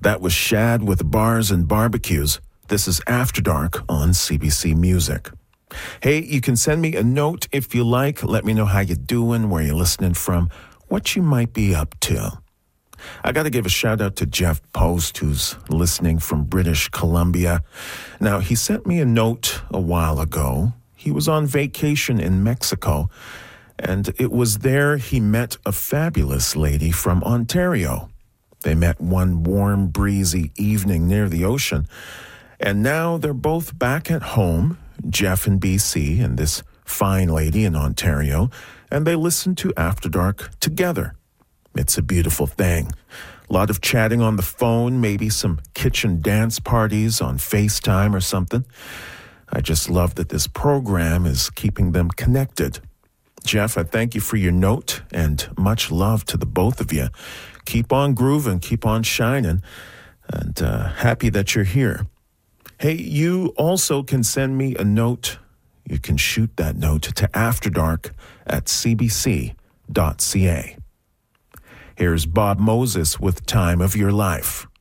That was Shad with Bars and Barbecues. This is After Dark on CBC Music. Hey, you can send me a note if you like. Let me know how you're doing, where you're listening from, what you might be up to. I got to give a shout out to Jeff Post, who's listening from British Columbia. Now, he sent me a note a while ago. He was on vacation in Mexico, and it was there he met a fabulous lady from Ontario. They met one warm, breezy evening near the ocean, and now they're both back at home, Jeff in BC and this fine lady in Ontario, and they listen to After Dark together. It's a beautiful thing. A lot of chatting on the phone, maybe some kitchen dance parties on FaceTime or something. I just love that this program is keeping them connected. Jeff, I thank you for your note, and much love to the both of you. Keep on grooving, keep on shining, and happy that you're here. Hey, you also can send me a note. You can shoot that note to afterdark@cbc.ca. Here's Bob Moses with Time of Your Life.